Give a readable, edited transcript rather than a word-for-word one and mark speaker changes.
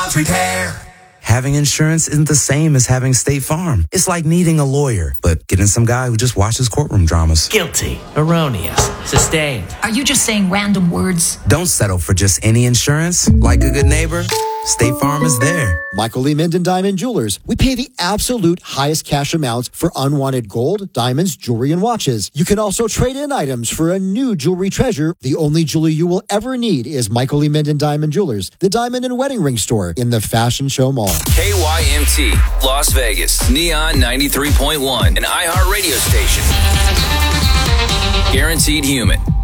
Speaker 1: Auto Repair.
Speaker 2: Having insurance isn't the same as having State Farm. It's like needing a lawyer, but getting some guy who just watches courtroom dramas.
Speaker 3: Guilty. Erroneous. Sustained.
Speaker 4: Are you just saying random words?
Speaker 2: Don't settle for just any insurance. Like a good neighbor, State Farm is there.
Speaker 5: Michael Lee Minden Diamond Jewelers. We pay the absolute highest cash amounts for unwanted gold, diamonds, jewelry, and watches. You can also trade in items for a new jewelry treasure. The only jewelry you will ever need is Michael Lee Minden Diamond Jewelers, the diamond and wedding ring store in the Fashion Show Mall.
Speaker 6: KYMT, Las Vegas, Neon 93.1, an iHeart radio station. Guaranteed human.